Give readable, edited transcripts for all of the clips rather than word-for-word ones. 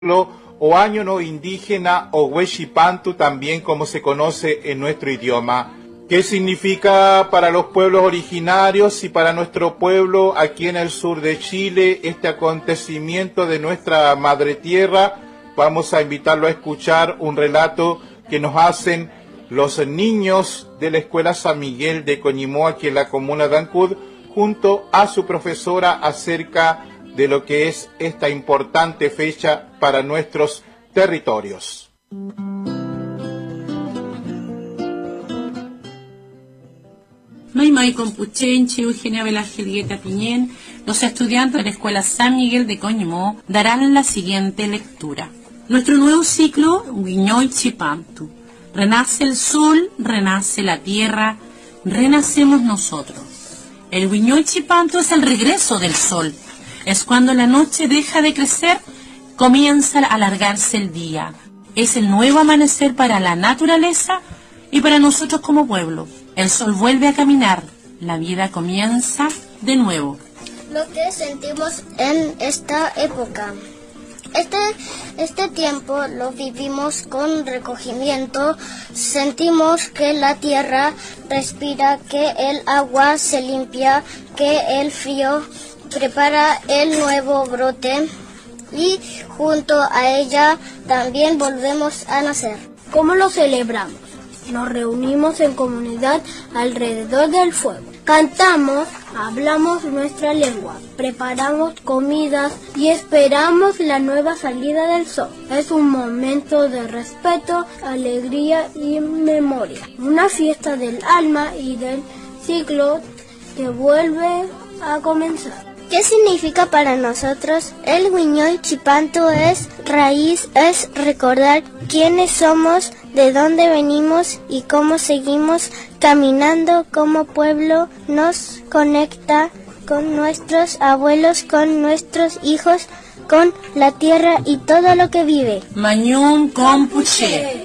o año no indígena o Huechipantu, también como se conoce en nuestro idioma. ¿Qué significa para los pueblos originarios y para nuestro pueblo aquí en el sur de Chile este acontecimiento de nuestra madre tierra? Vamos a invitarlo a escuchar un relato que nos hacen los niños de la Escuela San Miguel de Coñimó, aquí en la comuna de Ancud, junto a su profesora, acerca de lo que es esta importante fecha para nuestros territorios. Maymay Compuchenchi, Eugenia Velázquez Piñén, los estudiantes de la Escuela San Miguel de Coñimó darán la siguiente lectura. Nuestro nuevo ciclo, Huiñoy Chipantu. Renace el sol, renace la tierra, renacemos nosotros. El Huiñoy Chipantu es el regreso del sol. Es cuando la noche deja de crecer, comienza a alargarse el día. Es el nuevo amanecer para la naturaleza y para nosotros como pueblo. El sol vuelve a caminar, la vida comienza de nuevo. Lo que sentimos en esta época. Este tiempo lo vivimos con recogimiento, sentimos que la tierra respira, que el agua se limpia, que el frío prepara el nuevo brote y junto a ella también volvemos a nacer. ¿Cómo lo celebramos? Nos reunimos en comunidad alrededor del fuego. Cantamos, hablamos nuestra lengua, preparamos comidas y esperamos la nueva salida del sol. Es un momento de respeto, alegría y memoria. Una fiesta del alma y del ciclo que vuelve a comenzar. ¿Qué significa para nosotros? El Huiñoy Chipantu es raíz, es recordar quiénes somos, de dónde venimos y cómo seguimos caminando como pueblo. Nos conecta con nuestros abuelos, con nuestros hijos, con la tierra y todo lo que vive. Mañún Compuche.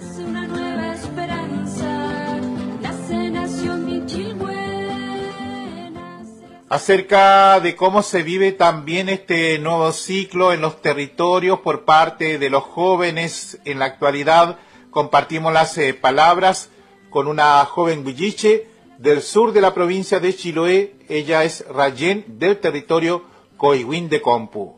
Acerca de cómo se vive también este nuevo ciclo en los territorios por parte de los jóvenes en la actualidad, compartimos las palabras con una joven huilliche del sur de la provincia de Chiloé. Ella es Rayen, del territorio Coihuín de Compu.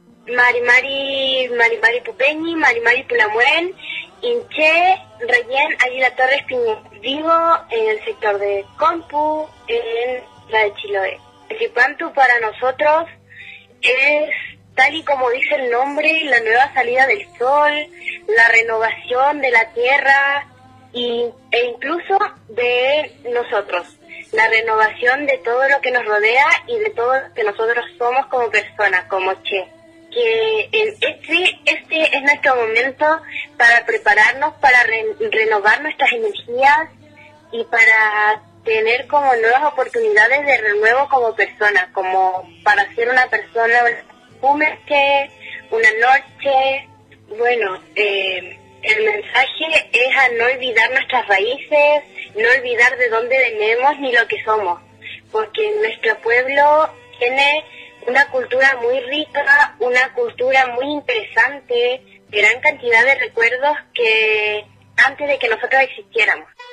Marimari Pupeñi, Marimari Pulamuen, Inche, Rayen Águila Torres Piñén. Vivo en el sector de Compu, en la de Chiloé. El Chipantu para nosotros es, tal y como dice el nombre, la nueva salida del sol, la renovación de la tierra e incluso de nosotros, la renovación de todo lo que nos rodea y de todo lo que nosotros somos como personas, como Che. Que este es nuestro momento para prepararnos, para renovar nuestras energías y para tener como nuevas oportunidades de renuevo como persona, como para ser una persona una noche. Bueno, el mensaje es a no olvidar nuestras raíces, no olvidar de dónde venimos ni lo que somos, porque nuestro pueblo tiene una cultura muy rica, una cultura muy interesante, gran cantidad de recuerdos que antes de que nosotros existiéramos.